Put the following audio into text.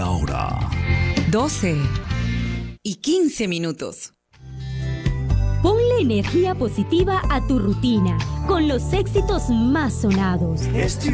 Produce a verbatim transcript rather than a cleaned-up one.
la hora. doce y quince minutos. Ponle energía positiva a tu rutina con los éxitos más sonados. It's too